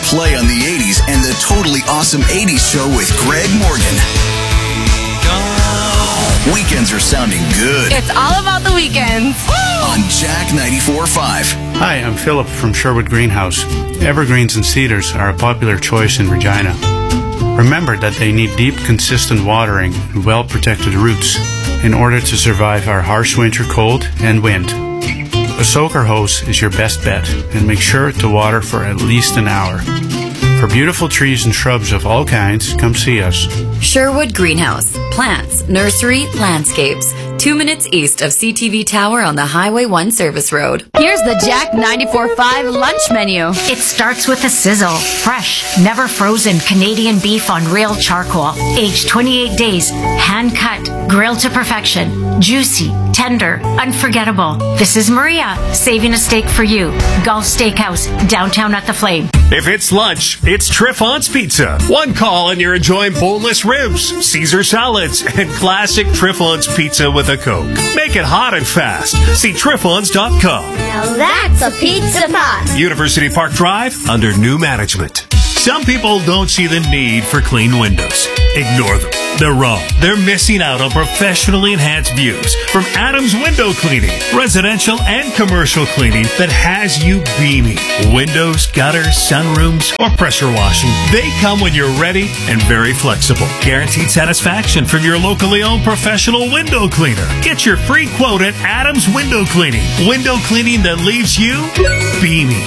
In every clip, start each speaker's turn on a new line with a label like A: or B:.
A: play on the 80s and the totally awesome 80s show with Greg Morgan. Weekends are sounding good.
B: It's all about the weekends.
A: On Jack 94.5.
C: Hi, I'm Philip from Sherwood Greenhouse. Evergreens and cedars are a popular choice in Regina. Remember that they need deep, consistent watering and well-protected roots in order to survive our harsh winter cold and wind. A soaker hose is your best bet, and make sure to water for at least an hour. For beautiful trees and shrubs of all kinds, come see us.
D: Sherwood Greenhouse. Plants, nursery, landscapes. 2 minutes east of CTV Tower on the Highway 1 Service Road.
B: Here's the Jack 94.5 lunch menu.
E: It starts with a sizzle. Fresh, never frozen Canadian beef on real charcoal. Aged 28 days. Hand cut. Grilled to perfection. Juicy. Tender. Unforgettable. This is Maria, saving a steak for you. Gulf Steakhouse, downtown at the Flame.
F: If it's lunch, it's Triffon's Pizza. One call and you're enjoying boneless ribs, Caesar salads, and classic Triffon's Pizza with a Coke. Make it hot and fast. See Triffons.com.
G: Now that's a pizza pot.
F: University Park Drive, under new management. Some people don't see the need for clean windows. Ignore them. They're wrong. They're missing out on professionally enhanced views from Adams Window Cleaning, residential and commercial cleaning that has you beaming. Windows, gutters, sunrooms, or pressure washing. They come when you're ready and very flexible. Guaranteed satisfaction from your locally owned professional window cleaner. Get your free quote at Adams Window Cleaning. Window cleaning that leaves you beaming.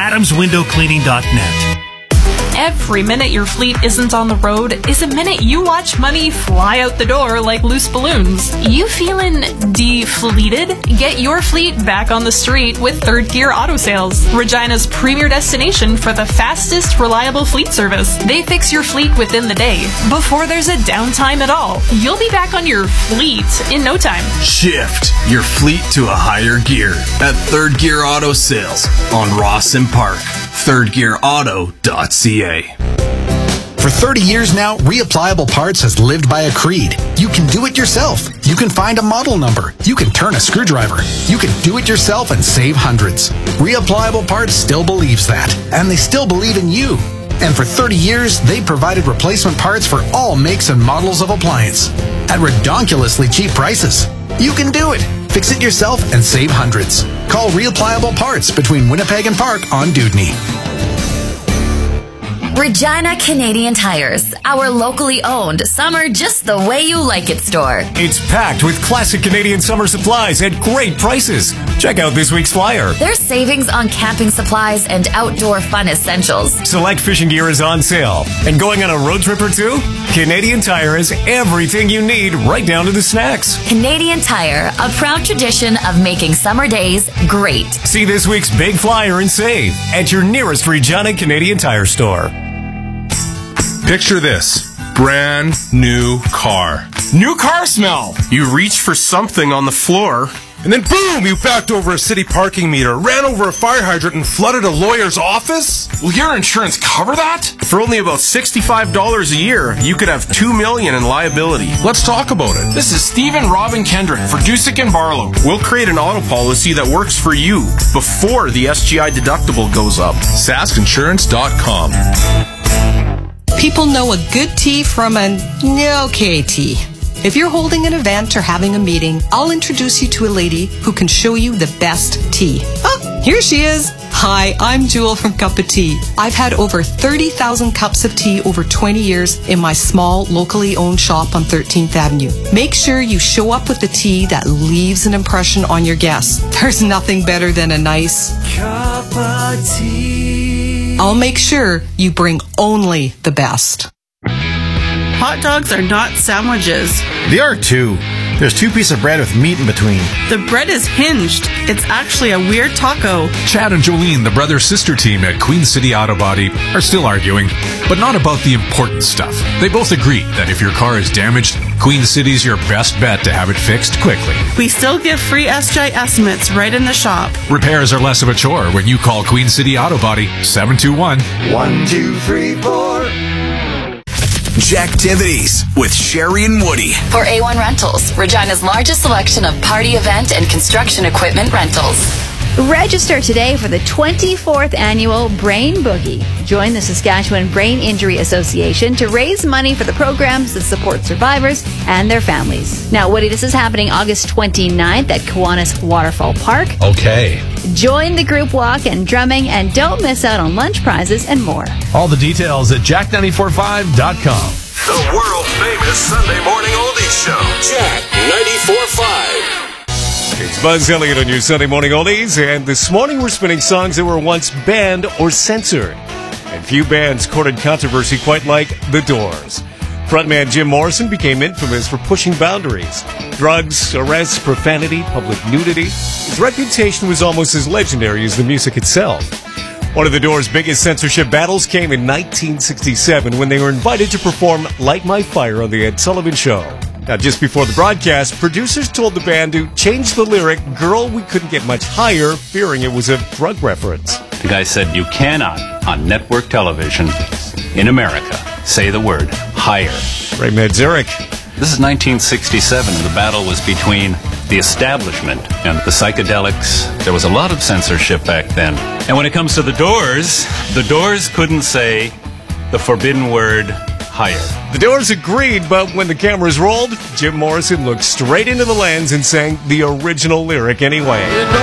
F: AdamsWindowCleaning.net.
H: Every minute your fleet isn't on the road is a minute you watch money fly out the door like loose balloons. You feeling defleeted? Get your fleet back on the street with Third Gear Auto Sales, Regina's premier destination for the fastest, reliable fleet service. They fix your fleet within the day, before there's a downtime at all. You'll be back on your fleet in no time.
I: Shift your fleet to a higher gear at Third Gear Auto Sales on Ross and Park. thirdgearauto.ca.
J: For 30 years now, Reapplicable Parts has lived by a creed. You can do it yourself. You can find a model number. You can turn a screwdriver. You can do it yourself and save hundreds. Reapplicable Parts still believes that, and they still believe in you. And for 30 years, they provided replacement parts for all makes and models of appliance at redonkulously cheap prices. You can do it. Fix it yourself and save hundreds. Call Reapplicable Parts between Winnipeg and Park on Dewdney.
D: Regina Canadian Tires, our locally owned summer just the way you like it store.
K: It's packed with classic Canadian summer supplies at great prices. Check out this week's flyer.
D: There's savings on camping supplies and outdoor fun essentials.
K: Select fishing gear is on sale. And going on a road trip or two? Canadian Tire has everything you need, right down to the snacks.
D: Canadian Tire, a proud tradition of making summer days great.
K: See this week's big flyer and save at your nearest Regina Canadian Tire store.
L: Picture this. Brand new car. New car smell. You reach for something on the floor, and then boom, you backed over a city parking meter, ran over a fire hydrant, and flooded a lawyer's office? Will your insurance cover that? For only about $65 a year, you could have $2 million in liability. Let's talk about it. This is Stephen Robin Kendrick for Dusick and Barlow. We'll create an auto policy that works for you before the SGI deductible goes up. SaskInsurance.com.
M: People know a good tea from an okay tea. If you're holding an event or having a meeting, I'll introduce you to a lady who can show you the best tea. Oh, here she is. Hi, I'm Jewel from Cup of Tea. I've had over 30,000 cups of tea over 20 years in my small, locally owned shop on 13th Avenue. Make sure you show up with the tea that leaves an impression on your guests. There's nothing better than a nice cup of tea. I'll make sure you bring only the best.
N: Hot dogs are not sandwiches.
O: They are too. There's 2 pieces of bread with meat in between.
N: The bread is hinged. It's actually a weird taco.
P: Chad and Jolene, the brother-sister team at Queen City Auto Body, are still arguing, but not about the important stuff. They both agree that if your car is damaged, Queen City's your best bet to have it fixed quickly.
N: We still give free SGI estimates right in the shop.
P: Repairs are less of a chore when you call Queen City Auto Body 721-1234.
A: Jacktivities with Sherry and Woody.
D: For A1 Rentals, Regina's largest selection of party event and construction equipment rentals.
B: Register today for the 24th annual Brain Boogie. Join the Saskatchewan Brain Injury Association to raise money for the programs that support survivors and their families. Now, Woody, this is happening August 29th at Kiwanis Waterfall Park.
Q: Okay.
B: Join the group walk and drumming, and don't miss out on lunch prizes and more.
Q: All the details at jack945.com.
R: The world-famous Sunday morning oldies show. Jack 94.5.
K: It's Buzz Elliott on your Sunday Morning Oldies, and this morning we're spinning songs that were once banned or censored. And few bands courted controversy quite like The Doors. Frontman Jim Morrison became infamous for pushing boundaries. Drugs, arrests, profanity, public nudity. His reputation was almost as legendary as the music itself. One of The Doors' biggest censorship battles came in 1967 when they were invited to perform Light My Fire on The Ed Sullivan Show. Now, just before the broadcast, producers told the band to change the lyric, "Girl, we couldn't get much higher," fearing it was a drug reference.
S: The guy said, "You cannot, on network television in America, say the word higher."
K: Ray Manzarek.
S: This is 1967, and the battle was between the establishment and the psychedelics. There was a lot of censorship back then. And when it comes to The Doors couldn't say the forbidden word higher.
K: The Doors agreed, but when the cameras rolled, Jim Morrison looked straight into the lens and sang the original lyric anyway.